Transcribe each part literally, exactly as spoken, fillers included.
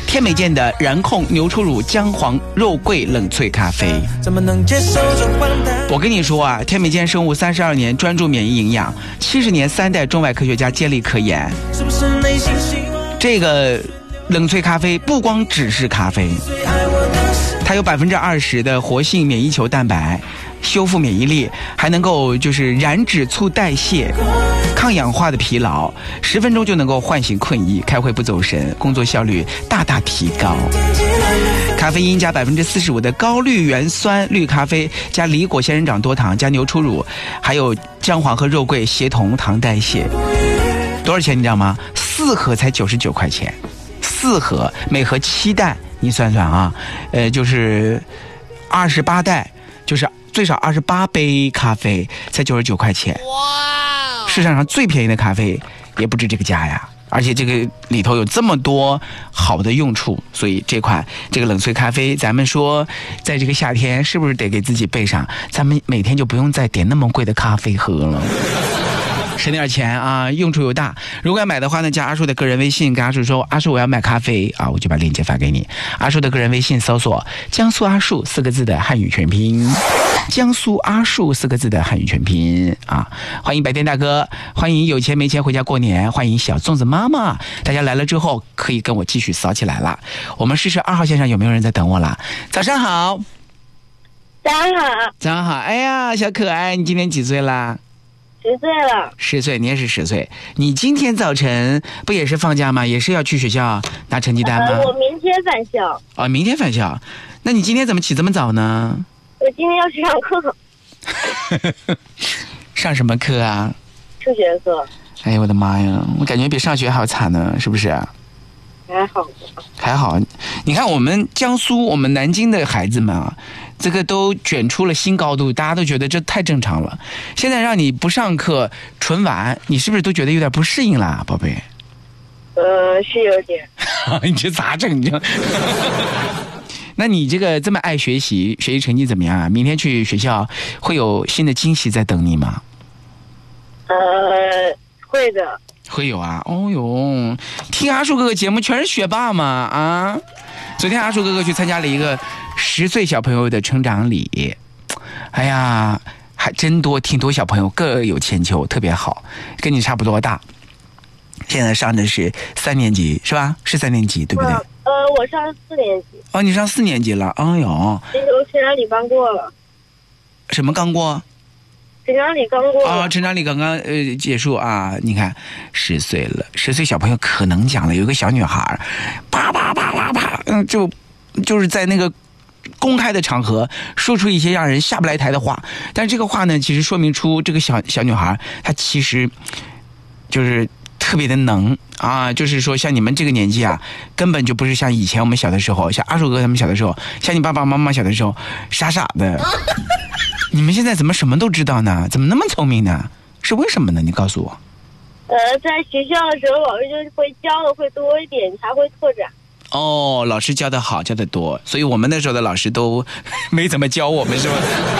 天美健的燃控牛初乳姜黄肉桂冷萃咖啡。怎么能接受这荒诞？我跟你说啊，天美健生物三十二年专注免疫营养，七十年三代中外科学家接力科研。是不是内心希望这个冷萃咖啡不光只是咖啡，它有百分之二十的活性免疫球蛋白，修复免疫力，还能够就是燃脂促代谢，抗氧化的疲劳，十分钟就能够唤醒困意，开会不走神，工作效率大大提高。咖啡因加百分之四十五的高绿原酸绿咖啡，加梨果仙人掌多糖，加牛初乳，还有姜黄和肉桂协同糖代谢。多少钱你知道吗？四盒才九十九块钱，四盒每盒七袋，你算算啊，呃，就是二十八袋，就是最少二十八杯咖啡，才九十九块钱。哇！市场上最便宜的咖啡也不值这个价呀。而且这个里头有这么多好的用处，所以这款这个冷萃咖啡，咱们说在这个夏天是不是得给自己备上？咱们每天就不用再点那么贵的咖啡喝了。省点钱啊，用处又大。如果要买的话呢，加阿叔的个人微信，跟阿叔说阿叔我要买咖啡啊，我就把链接发给你。阿叔的个人微信搜索江苏阿叔四个字的汉语全拼，江苏阿叔四个字的汉语全拼啊！欢迎白天大哥，欢迎有钱没钱回家过年，欢迎小粽子妈妈。大家来了之后可以跟我继续扫起来了。我们试试二号线上有没有人在等我啦？早上好。 早上好。 早上好。哎呀，小可爱，你今年几岁啦？ 十岁了。 十岁，你也是十岁。你今天早晨不也是放假吗？也是要去学校拿成绩单吗？ 呃、我明天返校。 哦，明天返校。那你今天怎么起这么早呢？ 我今天要去上课。 上什么课啊？ 数学课。 哎呦我的妈呀，我感觉比上学还要惨呢，是不是？ 还好。 还好。你看我们江苏，我们南京的孩子们啊，这个都卷出了新高度，大家都觉得这太正常了。现在让你不上课纯玩，你是不是都觉得有点不适应啦，宝贝？ 呃，是有点。 你这咋整？你这那你这个这么爱学习，学习成绩怎么样啊？明天去学校会有新的惊喜在等你吗？ 呃，会的。 会有啊。哦哟，听阿树哥哥节目全是学霸嘛啊！昨天阿树哥哥去参加了一个十岁小朋友的成长礼，哎呀，还真多，挺多小朋友各有千秋，特别好，跟你差不多大。现在上的是三年级是吧？是三年级对不对？ 呃，我上四年级。 哦，你上四年级了？哎呦， 我成长礼刚过了。 什么刚过？ 成长礼刚过啊、哦，成长礼刚刚呃结束啊！你看，十岁了，十岁小朋友可能讲了，有一个小女孩，啪啪啪啪啪，嗯，就就是在那个公开的场合说出一些让人下不来台的话，但这个话呢，其实说明出这个小小女孩她其实就是特别的能啊，就是说像你们这个年纪啊，根本就不是像以前我们小的时候，像阿树哥他们小的时候，像你爸爸妈妈小的时候傻傻的。你们现在怎么什么都知道呢？怎么那么聪明呢？是为什么呢？你告诉我。 呃，在学校的时候，老师就会教的会多一点，才会拓展。 哦，老师教的好，教的多，所以我们那时候的老师都没怎么教我们，是吧？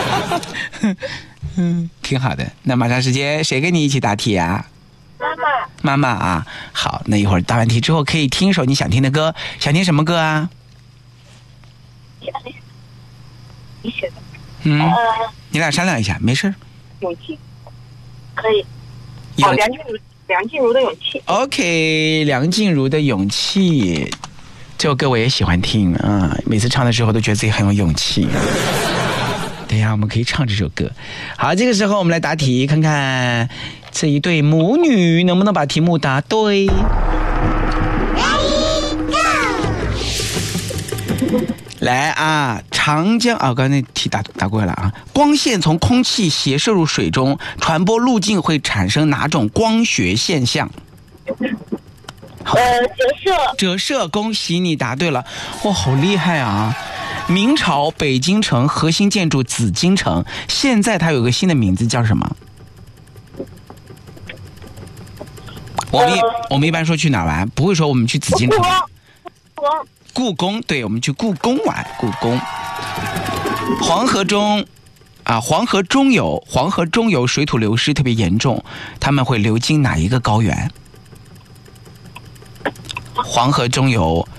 嗯，挺好的。那马上时间，谁跟你一起答题啊？ 妈妈。 妈妈啊，好，那一会儿答完题之后，可以听一首你想听的歌，想听什么歌啊？ 你选的。 嗯、 呃， 你俩商量一下，没事。 勇气，可以。哦，梁静茹，梁静茹的勇气。 OK， 梁静茹的勇气，这首歌我也喜欢听啊，每次唱的时候都觉得自己很有勇气。等一下，我们可以唱这首歌。好，这个时候我们来答题，看看这一对母女能不能把题目答对。来啊，长江啊，刚才那题答答过了啊。光线从空气斜射入水中，传播路径会产生哪种光学现象？ 呃，折射。 折射，恭喜你答对了，哇，好厉害啊！明朝北京城核心建筑紫禁城，现在它有个新的名字叫什么？我们、呃、我们一般说去哪玩，不会说我们去紫禁城。 故宫。 故宫，对，我们去故宫玩。故宫。黄河中，啊，黄河中游，黄河中游水土流失特别严重，他们会流经哪一个高原？黄河中游